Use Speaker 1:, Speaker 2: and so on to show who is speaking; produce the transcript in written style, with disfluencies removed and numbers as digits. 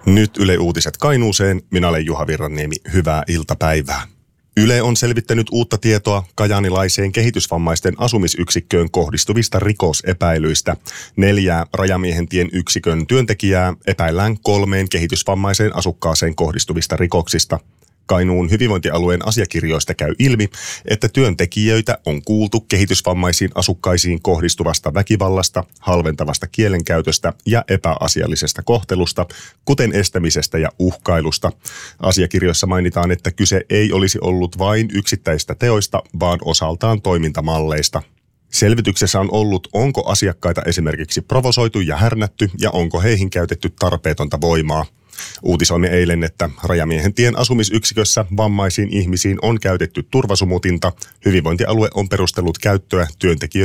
Speaker 1: Nyt Yle Uutiset Kainuuseen. Minä olen Juha Virranniemi. Hyvää iltapäivää. Yle on selvittänyt uutta tietoa kajaanilaiseen kehitysvammaisten asumisyksikköön kohdistuvista rikosepäilyistä. 4 Rajamiehentien yksikön työntekijää epäillään 3 kehitysvammaiseen asukkaaseen kohdistuvista rikoksista. Kainuun hyvinvointialueen asiakirjoista käy ilmi, että työntekijöitä on kuultu kehitysvammaisiin asukkaisiin kohdistuvasta väkivallasta, halventavasta kielenkäytöstä ja epäasiallisesta kohtelusta, kuten estämisestä ja uhkailusta. Asiakirjoissa mainitaan, että kyse ei olisi ollut vain yksittäistä teoista, vaan osaltaan toimintamalleista. Selvityksessä on ollut, onko asiakkaita esimerkiksi provosoitu ja härnätty ja onko heihin käytetty tarpeetonta voimaa. Uutisoimme eilen, että Rajamiehentien asumisyksikössä vammaisiin ihmisiin on käytetty turvasumutinta. Hyvinvointialue on perustellut käyttöä työntekijöiden